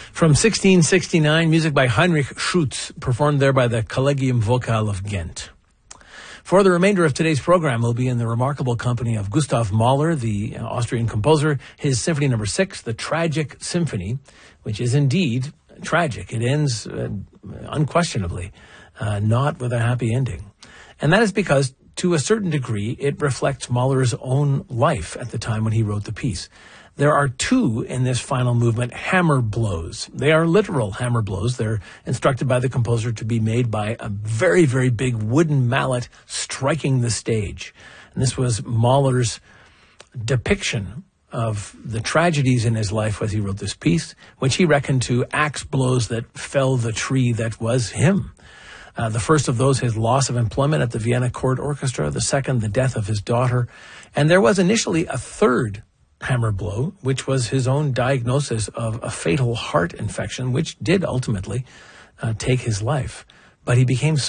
From 1669, music by Heinrich Schütz, performed there by the Collegium Vocal of Ghent. For the remainder of today's program, we'll be in the remarkable company of Gustav Mahler, the Austrian composer, his Symphony No. 6, the Tragic Symphony, which is indeed tragic. It ends unquestionably not with a happy ending. And that is because, to a certain degree, it reflects Mahler's own life at the time when he wrote the piece. There are two in this final movement, hammer blows. They are literal hammer blows. They're instructed by the composer to be made by a very, very big wooden mallet striking the stage. And this was Mahler's depiction of the tragedies in his life as he wrote this piece, which he reckoned to axe blows that fell the tree that was him. The first of those, his loss of employment at the Vienna Court Orchestra. The second, the death of his daughter. And there was initially a third hammer blow, which was his own diagnosis of a fatal heart infection, which did ultimately take his life. But he became